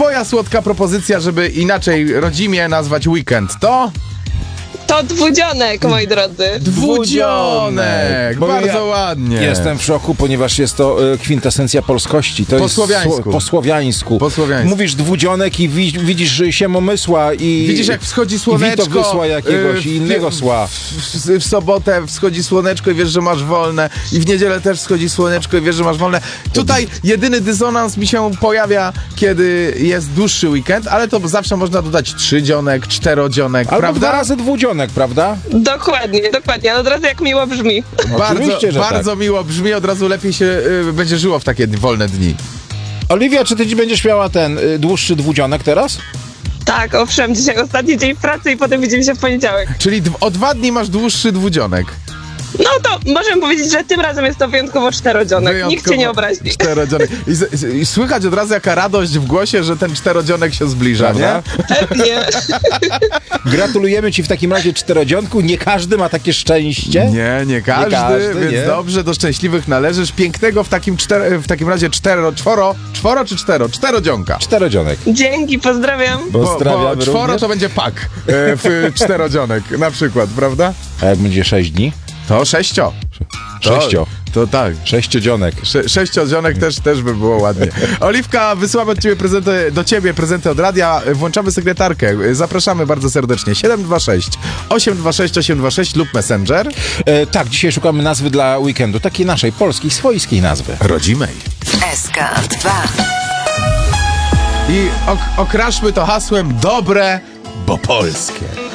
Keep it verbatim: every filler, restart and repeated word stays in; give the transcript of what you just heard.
twoja słodka propozycja, żeby inaczej rodzimie nazwać weekend, to... To dwudzionek, moi drodzy. Dwudzionek! Bo Bardzo ja ładnie. Jestem w szoku, ponieważ jest to e, kwintesencja polskości. To Po jest słowiańsku. sło- po słowiańsku. Po słowiańsku. Mówisz dwudzionek i wi- widzisz siemomysła i... Widzisz, jak wschodzi słoneczko. I witowysła jakiegoś y, i innego w- sła. W, w, w sobotę wschodzi słoneczko i wiesz, że masz wolne. I w niedzielę też wschodzi słoneczko i wiesz, że masz wolne. Tutaj jedyny dysonans mi się pojawia, kiedy jest dłuższy weekend, ale to zawsze można dodać trzydzionek, czterodzionek, Albo prawda? dwa razy dwudzionek, prawda? Dokładnie, dokładnie. Ale od razu jak miło brzmi. Bardzo, Oczywiście, że bardzo tak. miło brzmi, od razu lepiej się y, będzie żyło w takie wolne dni. Oliwia, czy ty dziś będziesz miała ten y, dłuższy dwudzionek teraz? Tak, owszem, dzisiaj ostatni dzień pracy i potem widzimy się w poniedziałek. Czyli d- o dwa dni masz dłuższy dwudzionek. No to możemy powiedzieć, że tym razem jest to wyjątkowo czterodzionek. Nikt cię nie obrazi. Czterodzionek. I, z- I słychać od razu jaka radość w głosie, że ten czterodzionek się zbliża, Prawda? nie? Pewnie. Gratulujemy ci w takim razie czterodzionku. Nie każdy ma takie szczęście. Nie, nie każdy, każdy, więc nie. dobrze, do szczęśliwych należysz. Pięknego w takim, czter- w takim razie cztero, czworo, czworo czy cztero? Czterodzionka. Czterodzionek. Dzięki, pozdrawiam. Pozdrawiamy bo czworo również. to będzie pak e, w czterodzionek na przykład, prawda? A jak będzie sześć dni? To sześcio. Sześcio. To, to tak. Sześciodzionek. Sze- Sześciodzionek też, też by było ładnie. Oliwka, wysyłamy od ciebie prezenty, do ciebie prezenty od radia. Włączamy sekretarkę. Zapraszamy bardzo serdecznie. siedem dwa sześć, osiem dwa sześć, osiem dwa sześć lub Messenger. E, tak, dzisiaj szukamy nazwy dla weekendu. Takiej naszej, polskiej, swojskiej nazwy. Rodzimej. S K dwa. I ok- okraszmy to hasłem dobre, bo polskie.